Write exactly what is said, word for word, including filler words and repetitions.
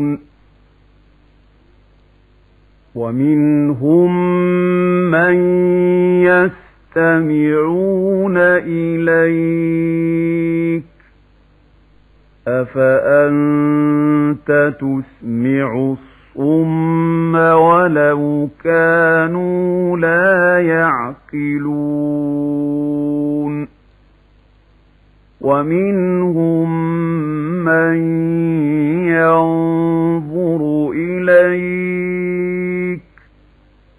ومنهم من يستمعون إليك أفأنت تسمع الصم ولو كانوا لا يعقلون ومنهم